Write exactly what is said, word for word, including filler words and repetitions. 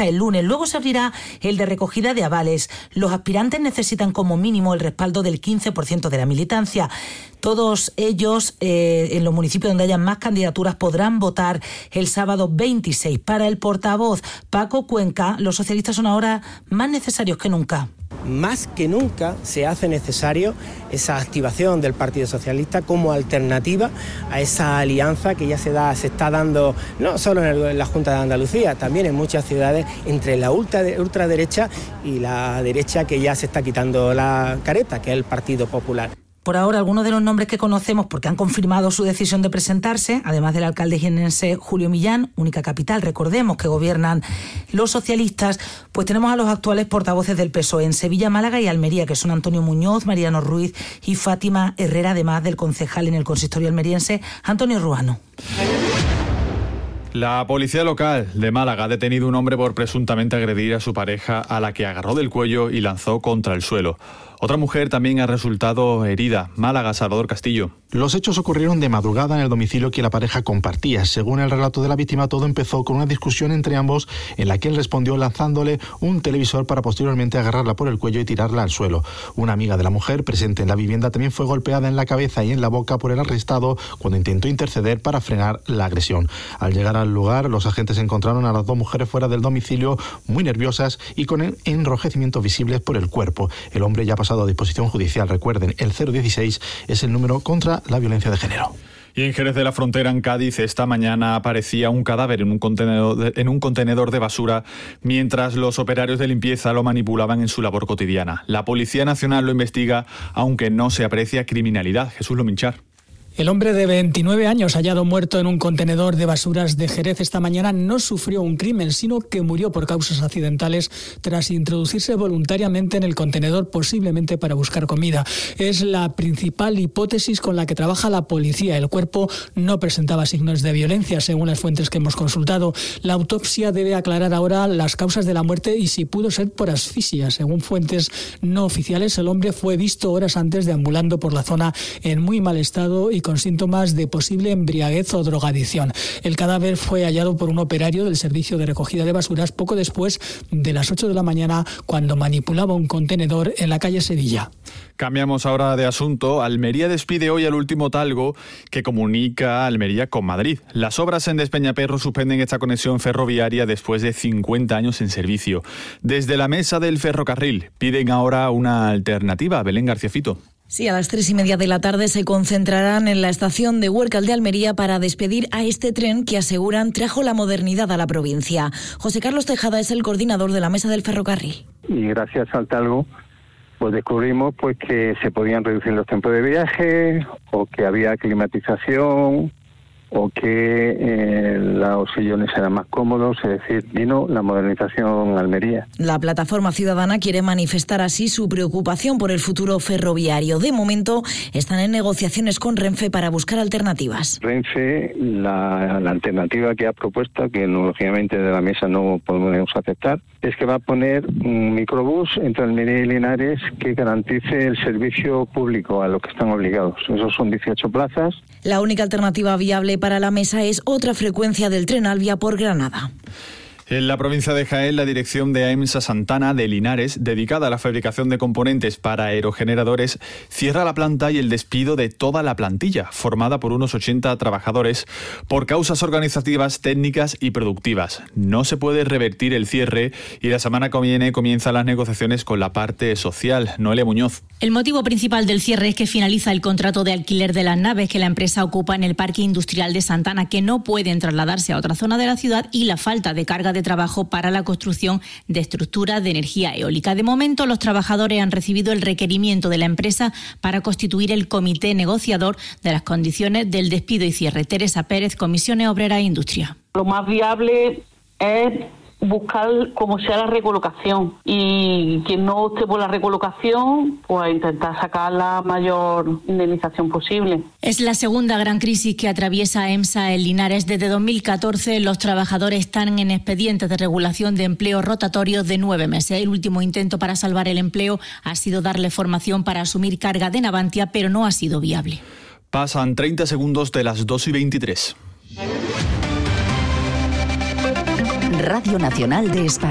hasta el lunes. Luego se abrirá el de recogida de avales. Los aspirantes necesitan como mínimo el respaldo del quince por ciento de la militancia. Todos ellos, eh, en los municipios donde hayan más candidaturas, podrán votar el sábado veintiséis. Para el portavoz Paco Cuenca, los socialistas son ahora más necesarios que nunca. Más que nunca se hace necesario esa activación del Partido Socialista como alternativa a esa alianza que ya se da, se está dando no solo en la Junta de Andalucía, también en muchas ciudades entre la ultra, ultraderecha y la derecha que ya se está quitando la careta, que es el Partido Popular. Por ahora, algunos de los nombres que conocemos porque han confirmado su decisión de presentarse, además del alcalde jiennense Julio Millán, única capital, recordemos que gobiernan los socialistas, pues tenemos a los actuales portavoces del P S O E en Sevilla, Málaga y Almería, que son Antonio Muñoz, Mariano Ruiz y Fátima Herrera, además del concejal en el consistorio almeriense, Antonio Ruano. La policía local de Málaga ha detenido a un hombre por presuntamente agredir a su pareja, a la que agarró del cuello y lanzó contra el suelo. Otra mujer también ha resultado herida. Málaga, Salvador Castillo. Los hechos ocurrieron de madrugada en el domicilio que la pareja compartía. Según el relato de la víctima, todo empezó con una discusión entre ambos en la que él respondió lanzándole un televisor para posteriormente agarrarla por el cuello y tirarla al suelo. Una amiga de la mujer presente en la vivienda también fue golpeada en la cabeza y en la boca por el arrestado cuando intentó interceder para frenar la agresión. Al llegar al lugar, los agentes encontraron a las dos mujeres fuera del domicilio muy nerviosas y con enrojecimientos visibles por el cuerpo. El hombre ya ha pasado a disposición judicial. Recuerden, el cero dieciséis es el número contra la violencia de género. Y en Jerez de la Frontera, en Cádiz, esta mañana aparecía un cadáver en un contenedor de, en un contenedor de basura mientras los operarios de limpieza lo manipulaban en su labor cotidiana. La Policía Nacional lo investiga, aunque no se aprecia criminalidad. Jesús Lominchar. El hombre de veintinueve años, hallado muerto en un contenedor de basuras de Jerez esta mañana, no sufrió un crimen, sino que murió por causas accidentales tras introducirse voluntariamente en el contenedor, posiblemente para buscar comida. Es la principal hipótesis con la que trabaja la policía. El cuerpo no presentaba signos de violencia, según las fuentes que hemos consultado. La autopsia debe aclarar ahora las causas de la muerte y si pudo ser por asfixia. Según fuentes no oficiales, el hombre fue visto horas antes deambulando por la zona en muy mal estado y con síntomas de posible embriaguez o drogadicción. El cadáver fue hallado por un operario del servicio de recogida de basuras poco después de las ocho de la mañana, cuando manipulaba un contenedor en la calle Sevilla. Cambiamos ahora de asunto. Almería despide hoy al último talgo que comunica Almería con Madrid. Las obras en Despeñaperro suspenden esta conexión ferroviaria después de cincuenta años en servicio. Desde la mesa del ferrocarril piden ahora una alternativa. Belén García Fito. Sí, a las tres y media de la tarde se concentrarán en la estación de Huércal de Almería para despedir a este tren que aseguran trajo la modernidad a la provincia. José Carlos Tejada es el coordinador de la mesa del ferrocarril. Y gracias al talgo pues descubrimos pues que se podían reducir los tiempos de viaje, o que había climatización, o que eh, los sillones eran más cómodos, es decir, vino la modernización en Almería. La plataforma ciudadana quiere manifestar así su preocupación por el futuro ferroviario. De momento están en negociaciones con Renfe para buscar alternativas. Renfe, la, la alternativa que ha propuesto, que lógicamente de la mesa no podemos aceptar, es que va a poner un microbús entre Almería y Linares que garantice el servicio público a los que están obligados. Esos son dieciocho plazas. La única alternativa viable para la mesa es otra frecuencia del tren Alvia por Granada. En la provincia de Jaén, la dirección de AEMSA Santana de Linares, dedicada a la fabricación de componentes para aerogeneradores, cierra la planta y el despido de toda la plantilla, formada por unos ochenta trabajadores, por causas organizativas, técnicas y productivas. No se puede revertir el cierre y la semana que viene comienzan las negociaciones con la parte social. Noelia Muñoz. El motivo principal del cierre es que finaliza el contrato de alquiler de las naves que la empresa ocupa en el parque industrial de Santana, que no pueden trasladarse a otra zona de la ciudad, y la falta de carga de trabajo para la construcción de estructuras de energía eólica. De momento, los trabajadores han recibido el requerimiento de la empresa para constituir el comité negociador de las condiciones del despido y cierre. Teresa Pérez, Comisiones Obreras e Industria. Lo más viable es buscar como sea la recolocación, y quien no opte por la recolocación, pues intentar sacar la mayor indemnización posible. Es la segunda gran crisis que atraviesa AEMSA en Linares. Desde dos mil catorce los trabajadores están en expedientes de regulación de empleo rotatorios de nueve meses. El último intento para salvar el empleo ha sido darle formación para asumir carga de Navantia, pero no ha sido viable. Pasan treinta segundos de las dos y veintitrés. Radio Nacional de España.